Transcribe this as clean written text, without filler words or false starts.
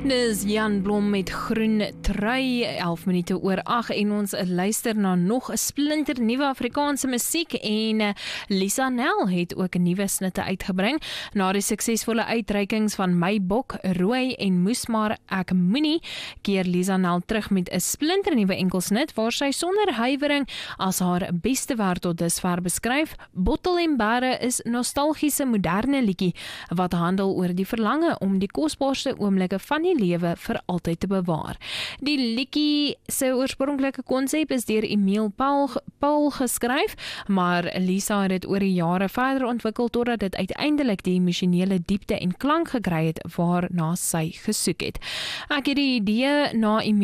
Dis Jan Blom met Groen Trui, 11 minute oor 8 en ons luister na nog 'n splinter nuwe Afrikaanse musiek en Lisa Nel het ook 'n nuwe snitte uitgebring. Na die suksesvolle uitreikings van My Bok, Rooi en Moes maar ek moenie, keer Lisa Nel terug met 'n splinter nuwe enkelsnit waar sy sonder huiwering as haar beste werk tot dusver beskryf. Bottel en Berre is nostalgiese moderne liedjie wat handel oor die verlange om die kosbaarste oomblikke van die lewe vir altyd te bewaar. Die liedjie se oorspronklike konsep is deur Emile Paul geskryf, maar Lisa het dit oor die jare verder ontwikkel totdat dit uiteindelik die emosionele diepte en klank gekry het waarna sy gesoek het. Ek het die idee na